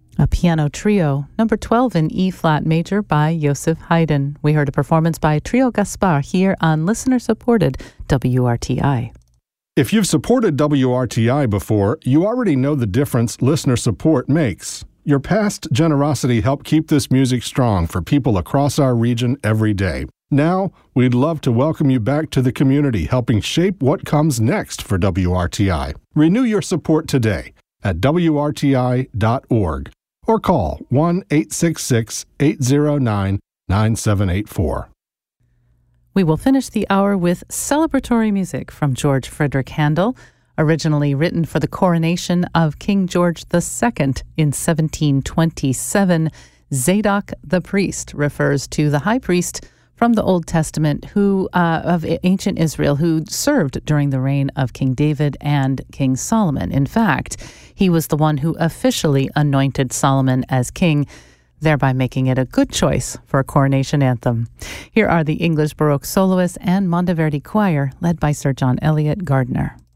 A piano trio, number 12 in E-flat major by Joseph Haydn. We heard a performance by Trio Gaspar here on listener-supported WRTI. If you've supported WRTI before, you already know the difference listener support makes. Your past generosity helped keep this music strong for people across our region every day. Now, we'd love to welcome you back to the community, helping shape what comes next for WRTI. Renew your support today at WRTI.org or call 1-866-809-9784. We will finish the hour with celebratory music from George Frederick Handel, originally written for the coronation of King George II in 1727. Zadok the priest refers to the high priest from the Old Testament who of ancient Israel who served during the reign of King David and King Solomon. In fact, he was the one who officially anointed Solomon as king, thereby making it a good choice for a coronation anthem. Here are the English Baroque soloists and Monteverdi Choir, led by Sir John Eliot Gardiner.